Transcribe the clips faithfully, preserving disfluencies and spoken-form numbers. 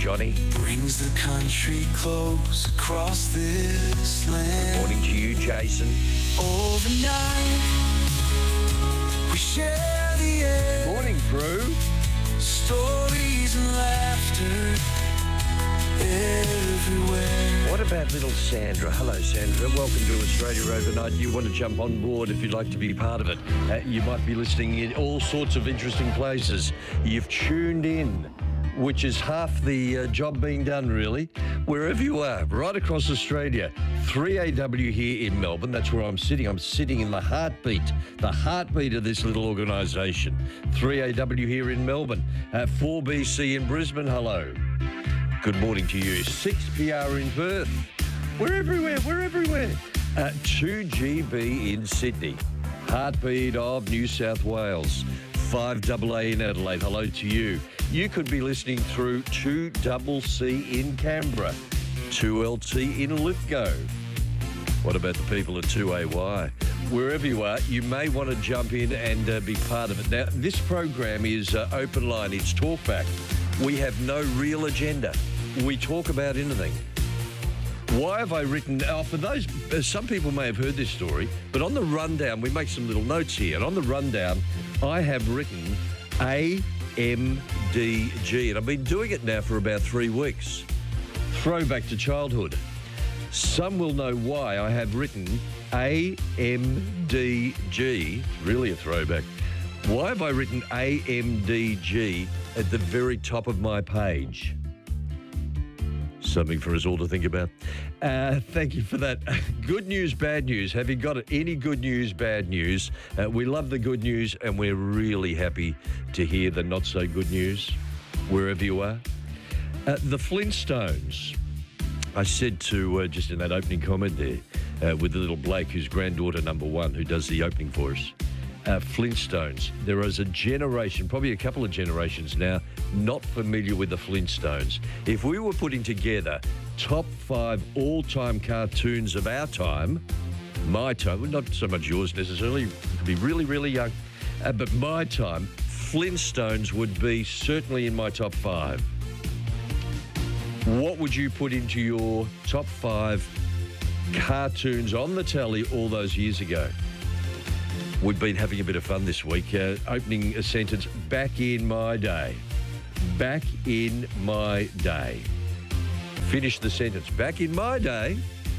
Johnny. Brings the country close across this land. Morning to you, Jason. Overnight, we share the air. Morning, Drew. Stories and laughter everywhere. What about little Sandra? Hello, Sandra. Welcome to Australia Overnight. You want to jump on board if you'd like to be part of it. Uh, you might be listening in all sorts of interesting places. You've tuned in, which is half the uh, job being done, really. Wherever you are, right across Australia. three A W here in Melbourne. That's where I'm sitting. I'm sitting in the heartbeat, the heartbeat of this little organisation. three A W here in Melbourne. Uh, four B C in Brisbane. Hello. Good morning to you. six P R in Perth. We're everywhere. We're everywhere. Uh, two G B in Sydney. Heartbeat of New South Wales. five A A in Adelaide. Hello to you. You could be listening through two C C in Canberra, two L T in Lithgow. What about the people at two A Y? Wherever you are, you may want to jump in and uh, be part of it. Now, this program is uh, open line. It's talkback. We have no real agenda. We talk about anything. Why have I written... Oh, for those... Uh, some people may have heard this story, but on the rundown, we make some little notes here. And on the rundown, I have written A M D G. And I've been doing it now for about three weeks. Throwback to childhood. Some will know why I have written A M D G. Really a throwback. Why have I written A M D G at the very top of my page? Something for us all to think about. Uh, thank you for that. Good news, bad news. Have you got it? Any good news, bad news? Uh, we love the good news, and we're really happy to hear the not so good news, wherever you are. Uh, the Flintstones. I said to, uh, just in that opening comment there, uh, with the little Blake, who's granddaughter number one, who does the opening for us. Uh, Flintstones. There is a generation, probably a couple of generations now, not familiar with the Flintstones. If we were putting together top five all-time cartoons of our time, my time, well, not so much yours necessarily, you could be really, really young, uh, but my time, Flintstones would be certainly in my top five. What would you put into your top five cartoons on the telly all those years ago? We've been having a bit of fun this week. Uh, opening a sentence, back in my day. Back in my day. Finish the sentence, back in my day.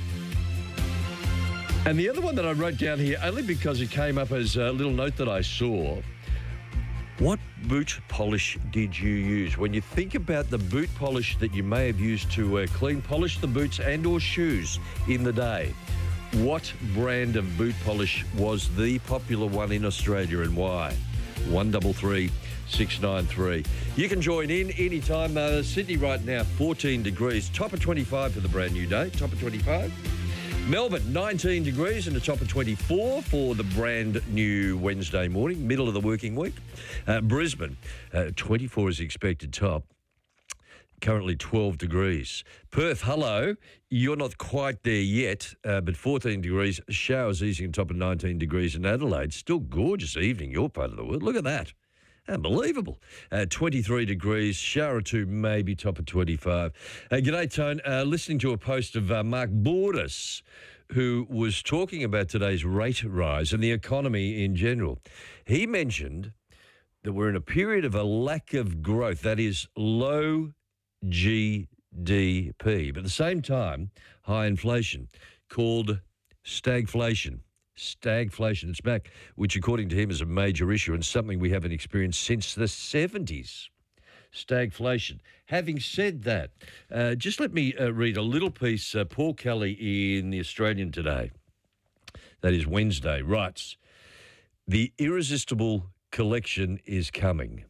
And the other one that I wrote down here, only because it came up as a little note that I saw, what boot polish did you use? When you think about the boot polish that you may have used to uh, clean, polish the boots and or shoes in the day, what brand of boot polish was the popular one in Australia and why? one three three, six nine three. You can join in anytime. Uh, Sydney right now, fourteen degrees. Top of twenty-five for the brand new day. Top of twenty-five. Melbourne, nineteen degrees and a top of twenty-four for the brand new Wednesday morning, middle of the working week. Uh, Brisbane, uh, twenty-four is expected top. Currently twelve degrees. Perth, hello. You're not quite there yet, uh, but fourteen degrees. Showers easing on top of nineteen degrees in Adelaide. Still gorgeous evening, your part of the world. Look at that. Unbelievable. Uh, twenty-three degrees. Shower or two, maybe top of twenty-five. Uh, g'day, Tone. Uh, listening to a post of uh, Mark Borders, who was talking about today's rate rise and the economy in general. He mentioned that we're in a period of a lack of growth, that is low G D P, but at the same time, high inflation, called stagflation. Stagflation, it's back, which according to him is a major issue and something we haven't experienced since the seventies. Stagflation. Having said that, uh, just let me uh, read a little piece. Uh, Paul Kelly in The Australian today, that is Wednesday, writes, "The irresistible collection is coming."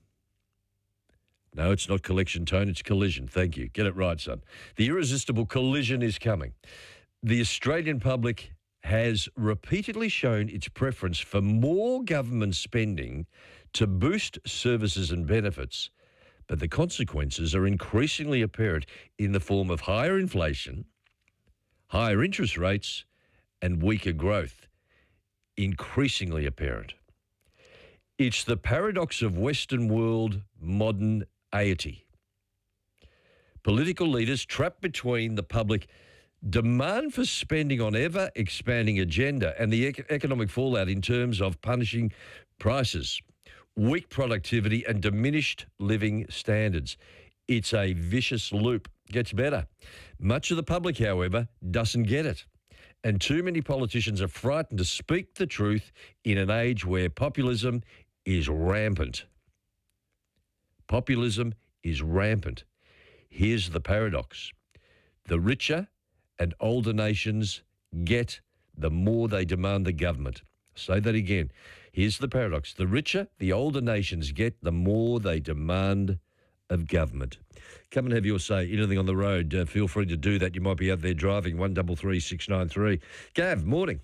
No, it's not collection, Tone, it's collision. Thank you. Get it right, son. The irresistible collision is coming. The Australian public has repeatedly shown its preference for more government spending to boost services and benefits, but the consequences are increasingly apparent in the form of higher inflation, higher interest rates, and weaker growth. Increasingly apparent. It's the paradox of Western world modern aity. Political leaders trapped between the public demand for spending on ever-expanding agenda and the ec- economic fallout in terms of punishing prices, weak productivity and diminished living standards. It's a vicious loop. Gets better. Much of the public, however, doesn't get it. And too many politicians are frightened to speak the truth in an age where populism is rampant. Populism is rampant. Here's the paradox. The richer and older nations get, the more they demand the government. Say that again. Here's the paradox. The richer the older nations get, the more they demand of government. Come and have your say. Anything on the road, uh, feel free to do that. You might be out there driving. one three three six nine three. Gav, morning.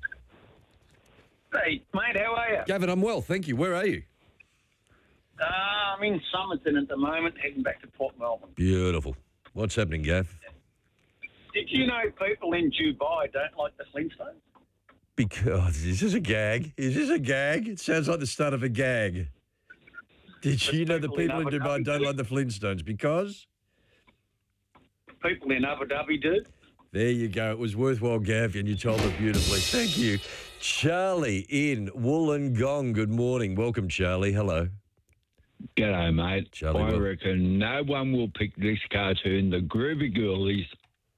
Hey, mate, how are you? Gavin, I'm well, thank you. Where are you? Uh, I'm in Somerton at the moment, heading back to Port Melbourne. Beautiful. What's happening, Gav? Did you know people in Dubai don't like the Flintstones? Because, is this a gag? Is this a gag? It sounds like the start of a gag. Did you know the people in Dubai don't like the Flintstones? Because? People in Abu Dhabi do. There you go. It was worthwhile, Gav, and you told it beautifully. Thank you. Charlie in Wollongong. Good morning. Welcome, Charlie. Hello. G'day, mate. Charlie, I well- reckon no one will pick this cartoon, the Groovy Girlies.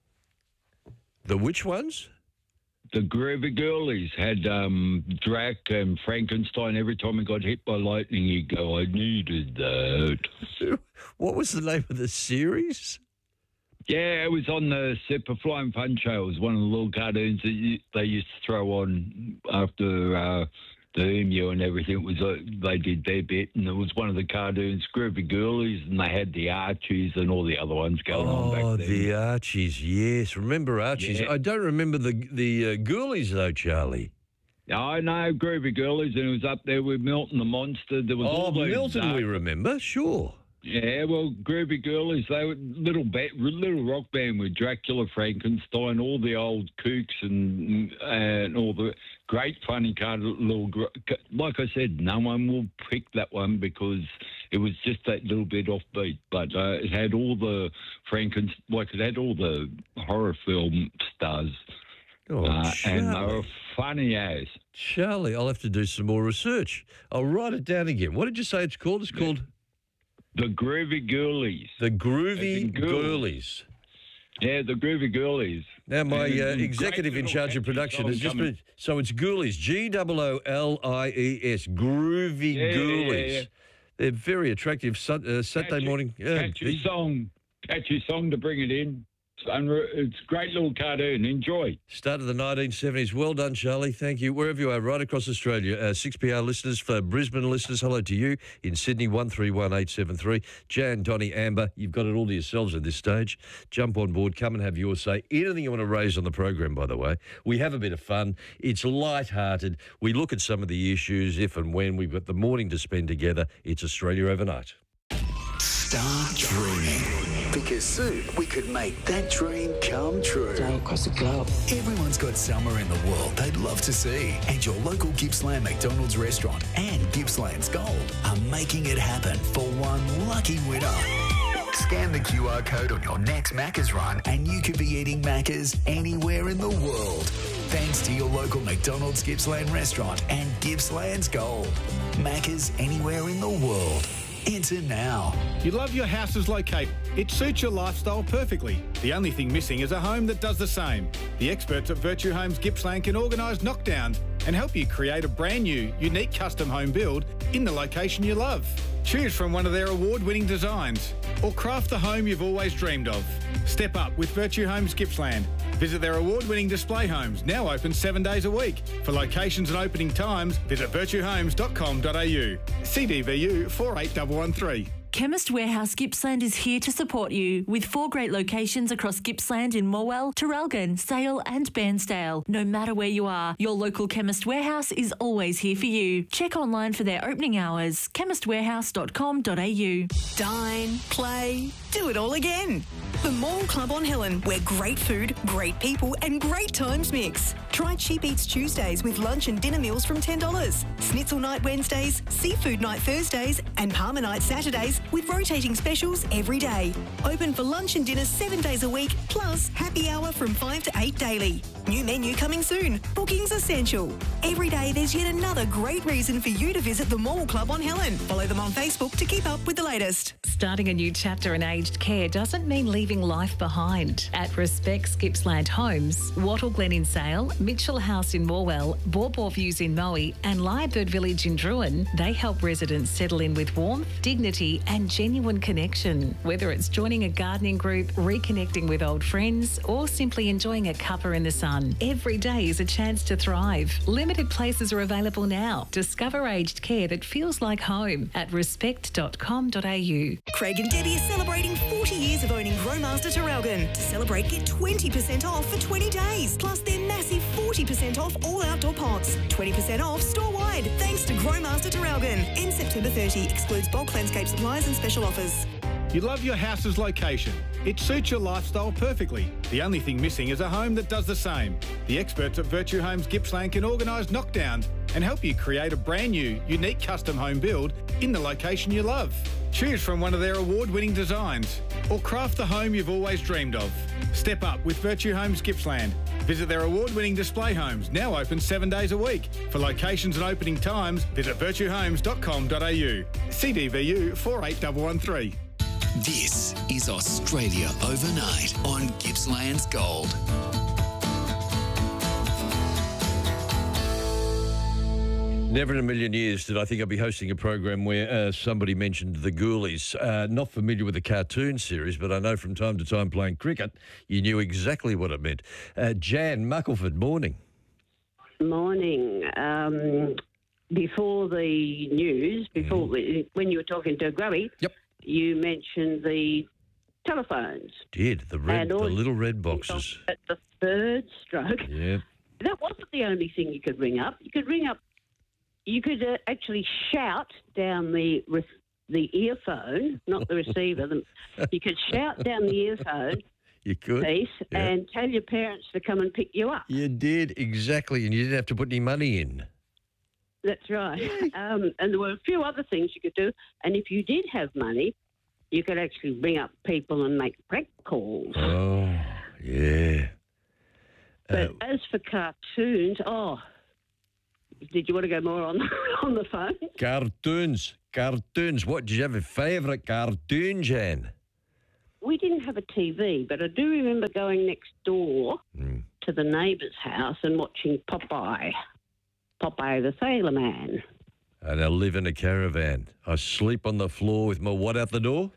The which ones? The Groovy Girlies had um, Drac and Frankenstein. Every time he got hit by lightning, he'd go, I needed that. What was the name of the series? Yeah, it was on the Super Flying Fun show. It was one of the little cartoons that you, they used to throw on after uh, the Emu and everything. It was uh, they did their bit, and it was one of the cartoons, Groovy Girlies, and they had the Archies and all the other ones going on back Oh, then. the Archies, yes. Remember Archies? Yeah. I don't remember the the uh, Ghoulies, though, Charlie. I know, Groovy Girlies, and it was up there with Milton the Monster. There was Oh, all those Milton, dark- we remember, sure. Yeah, well, Groovy Girlies, they were little ba- little rock band with Dracula, Frankenstein, all the old kooks and and all the great funny card little. gr- Like I said, no one will pick that one because it was just that little bit offbeat. But uh, it had all the Frankenstein, like it had all the horror film stars, Oh, uh, and they Charlie. were funny as. Charlie, I'll have to do some more research. I'll write it down again. What did you say it's called? It's called The Groovy Girlies. The Groovy As in girl. Girlies. Yeah, the Groovy Girlies. Now, my And uh, great executive in little charge of catchy production song has just coming. been... So it's Ghoulies, G O O L I E S, Groovy Yeah, yeah, Ghoulies. yeah. They're very attractive Sun- uh, Saturday Catchy- morning. Yeah, Catchy song. Catchy song to bring it in. It's, unre- it's a great little cartoon. Enjoy. Start of the nineteen seventies. Well done, Charlie. Thank you. Wherever you are, right across Australia. Uh, six P R listeners, for Brisbane listeners, hello to you. In Sydney, one three one eight seven three. Jan, Donny, Amber, you've got it all to yourselves at this stage. Jump on board. Come and have your say. Anything you want to raise on the program, by the way. We have a bit of fun. It's light-hearted. We look at some of the issues, if and when. We've got the morning to spend together. It's Australia Overnight. Start dreaming. Because soon we could make that dream come true. Across the globe. Everyone's got somewhere in the world they'd love to see. And your local Gippsland McDonald's restaurant and Gippsland's Gold are making it happen for one lucky winner. Scan the Q R code on your next Macca's run and you could be eating Macca's anywhere in the world. Thanks to your local McDonald's Gippsland restaurant and Gippsland's Gold. Macca's anywhere in the world. Enter now. You love your house's location. It suits your lifestyle perfectly. The only thing missing is a home that does the same. The experts at Virtue Homes Gippsland can organise knockdowns and help you create a brand new, unique custom home build in the location you love. Choose from one of their award-winning designs or craft the home you've always dreamed of. Step up with Virtue Homes Gippsland. Visit their award-winning display homes, now open seven days a week. For locations and opening times, visit virtue homes dot com dot a u. C D V U four eight one one three. Chemist Warehouse Gippsland is here to support you with four great locations across Gippsland in Morwell, Traralgon, Sale and Bairnsdale. No matter where you are, your local Chemist Warehouse is always here for you. Check online for their opening hours, chemist warehouse dot com dot a u. Dine, play, do it all again. The Mall Club on Helen, where great food, great people and great times mix. Try Cheap Eats Tuesdays with lunch and dinner meals from ten dollars. Schnitzel Night Wednesdays, Seafood Night Thursdays and Parma Night Saturdays with rotating specials every day. Open for lunch and dinner seven days a week, plus happy hour from five to eight daily. New menu coming soon. Bookings essential. Every day there's yet another great reason for you to visit the Mall Club on Helen. Follow them on Facebook to keep up with the latest. Starting a new chapter in aged care doesn't mean leaving life behind. At Respect Gippsland Homes, Wattle Glen in Sale, Mitchell House in Morwell, Baw Baw Views in Moe and Lyrebird Village in Druin, they help residents settle in with warmth, dignity and genuine connection. Whether it's joining a gardening group, reconnecting with old friends or simply enjoying a cuppa in the sun, every day is a chance to thrive. Limited places are available now. Discover aged care that feels like home at respect dot com dot a u. Craig and Debbie are celebrating forty years of owning Growmaster Terralgan. To celebrate, get twenty percent off for twenty days. Plus their massive forty percent off all outdoor pots. twenty percent off store-wide. Thanks to Growmaster Terralgan. End September thirtieth. Excludes bulk landscape supplies and special offers. You love your house's location. It suits your lifestyle perfectly. The only thing missing is a home that does the same. The experts at Virtue Homes Gippsland can organise knockdowns and help you create a brand new, unique custom home build in the location you love. Choose from one of their award-winning designs or craft the home you've always dreamed of. Step up with Virtue Homes Gippsland. Visit their award-winning display homes, now open seven days a week. For locations and opening times, visit virtue homes dot com dot a u. C D V U four eight one one three. This is Australia Overnight on Gippsland's Gold. Never in a million years did I think I'd be hosting a program where uh, somebody mentioned the Ghoulies. Uh, not familiar with the cartoon series, but I know from time to time playing cricket, you knew exactly what it meant. Uh, Jan Muckleford, morning. Morning. Um, before the news, before mm. when you were talking to Grubby, yep. you mentioned the telephones. Did, the red, the little red boxes. At the third stroke. Yeah. That wasn't the only thing you could ring up. You could ring up, you could uh, actually shout down the re- the earphone, not the receiver. The, you could shout down the earphone. You could. Piece yeah. and tell your parents to come and pick you up. You did, exactly, and you didn't have to put any money in. That's right. Um, and there were a few other things you could do. And if you did have money, you could actually ring up people and make prank calls. Oh, yeah. But uh, as for cartoons, oh, did you want to go more on on the phone? Cartoons, cartoons. What, did you have a favourite cartoon, Jan? We didn't have a T V, but I do remember going next door mm. to the neighbour's house and watching Popeye. Popeye the Sailor Man. And I live in a caravan. I sleep on the floor with my what out the door?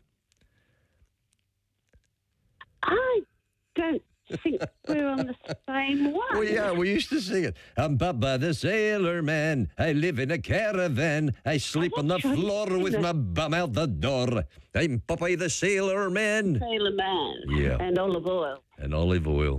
I don't think we're on the same one. Well, yeah, we used to sing it. I'm Popeye the Sailor Man. I live in a caravan. I sleep on the floor with my bum out the door. I'm Popeye the Sailor Man. Sailor Man. Yeah. And olive oil. And olive oil.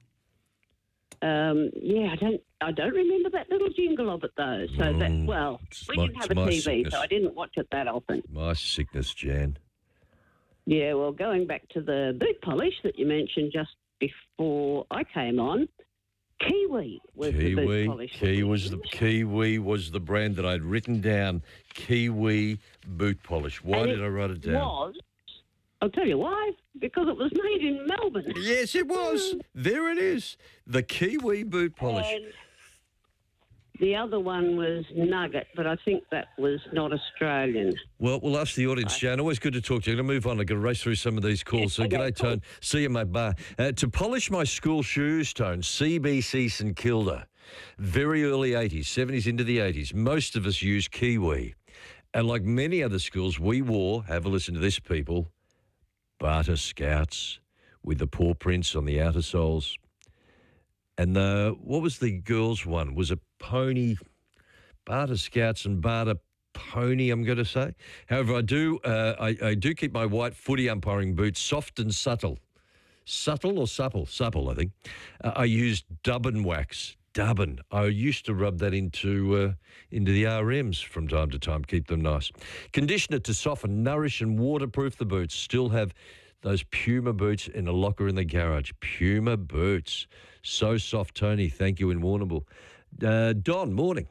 Um, yeah, I don't I don't remember that little jingle of it, though. So, oh, that, well, we my, didn't have a T V, sickness. so I didn't watch it that often. My sickness, Jan. Yeah, well, going back to the boot polish that you mentioned just before I came on, Kiwi was Kiwi, the boot polish. Kiwi was the, Kiwi was the brand that I'd written down, Kiwi boot polish. Why and did I write it down? Was, I'll tell you why, because it was made in Melbourne. Yes, it was. There it is. The Kiwi boot polish. And the other one was Nugget, but I think that was not Australian. Well, we'll ask the audience, Jan. Always good to talk to you. I'm going to move on. I've got to race through some of these calls. So, okay, g'day, cool. Tone. See you, mate. Bye. Uh, to polish my school shoes, Tone, C B C St Kilda. Very early eighties, seventies into the eighties. Most of us used Kiwi. And like many other schools, we wore, have a listen to this, people, Barter Scouts with the paw prints on the outer soles. And the, what was the girls' one? Was it Pony, Barter Scouts and Barter Pony, I'm going to say. However, I do uh, I, I do keep my white footy umpiring boots soft and subtle. Subtle or supple? Supple, I think. Uh, I used Dubbin wax. Dubbin. I used to rub that into uh, into the R Ms from time to time, keep them nice. Conditioner to soften, nourish and waterproof the boots. Still have Those Puma boots in a locker in the garage. Puma boots. So soft, Tony. Thank you in Warrnambool. Uh, Don, morning.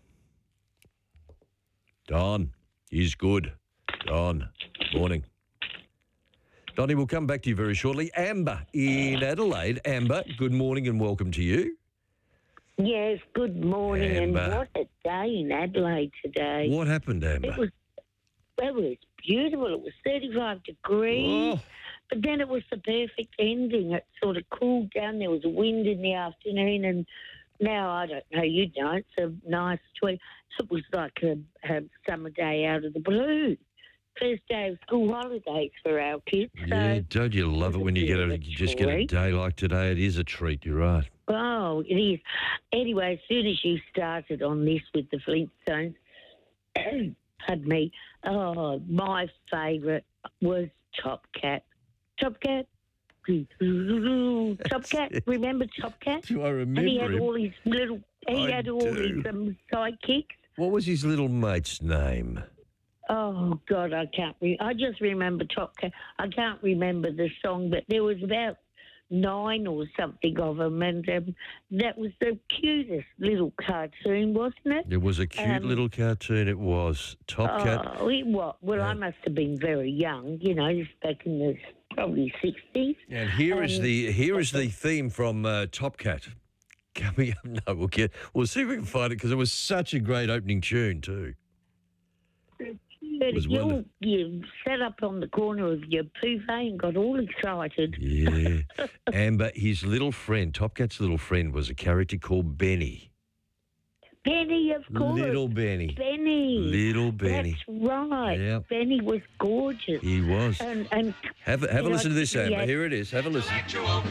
Don, he's good. Don, morning. Donnie, we'll come back to you very shortly. Amber in Adelaide. Amber, good morning and welcome to you. Yes, good morning. Amber. And what a day in Adelaide today. What happened, Amber? It was, it was beautiful. It was thirty-five degrees. Oh. But then it was the perfect ending. It sort of cooled down. There was a wind in the afternoon, and now I don't know. You know, it's a nice tweet. It was like a, a summer day out of the blue. First day of school holidays for our kids. Yeah, So don't you love it when you get a, you just get a day like today? It is a treat. You're right. Oh, it is. Anyway, as soon as you started on this with the Flintstones, pardon me, oh, my favourite was Top Cat. Top Cat. Top Cat. Remember Top Cat? Do I remember And he had him? all his little, he I had all do. his um, sidekicks. What was his little mate's name? Oh, God, I can't re- I just remember Top Cat. I can't remember the song, but there was about nine or something of them, and um, that was the cutest little cartoon, wasn't it? It was a cute Um, little cartoon. It was. Top Cat. Oh, it was. Well, I must have been very young, you know, just back in the probably sixties. And here is Um, the here is the theme from uh, Top Cat. Coming up, no, we'll get we'll see if we can find it because it was such a great opening tune too. But was you, wonderful. you sat up on the corner of your buffet and got all excited. Yeah, Amber, his little friend, Top Cat's little friend, was a character called Benny. Benny, of course. Little Benny. Benny. Little Benny. That's right. Yeah. Benny was gorgeous. He was. And, and Have a, have a you know, listen to this, Amber. yeah. Here it is. Have a listen.